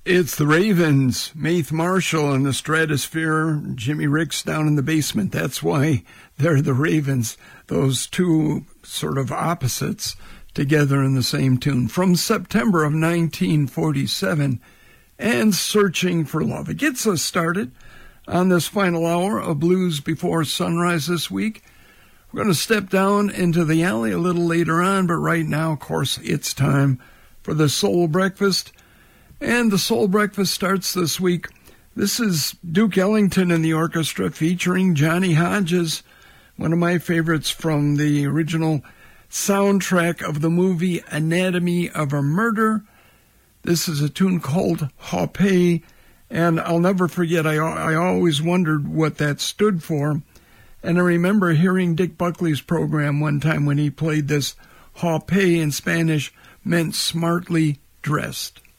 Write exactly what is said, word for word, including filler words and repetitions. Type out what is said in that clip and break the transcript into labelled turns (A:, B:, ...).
A: It's the Ravens, Maith Marshall in the stratosphere, Jimmy Ricks down in the basement. That's why they're the Ravens, those two sort of opposites together in the same tune. From September of nineteen forty-seven, and Searching for Love. It gets us started on this final hour of Blues Before Sunrise this week. We're going to step down into the alley a little later on, but right now, of course, it's time for the Soul Breakfast. And the Soul Breakfast starts this week. This is Duke Ellington and the orchestra featuring Johnny Hodges, one of my favorites from the original soundtrack of the movie Anatomy of a Murder. This is a tune called Haupé, and I'll never forget, I, I always wondered what that stood for. And I remember hearing Dick Buckley's program one time when he played this. Haupé in Spanish meant smartly dressed.